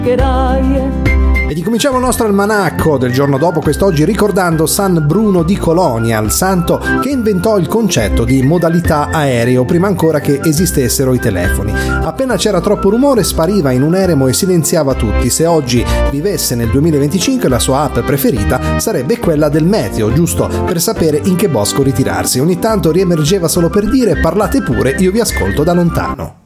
E ricominciamo il nostro almanacco del giorno dopo quest'oggi ricordando San Bruno di Colonia, il santo che inventò il concetto di modalità aereo prima ancora che esistessero i telefoni. Appena c'era troppo rumore spariva in un eremo e silenziava tutti. Se oggi vivesse nel 2025 la sua app preferita sarebbe quella del meteo, giusto per sapere in che bosco ritirarsi. Ogni tanto riemergeva solo per dire parlate pure, io vi ascolto da lontano.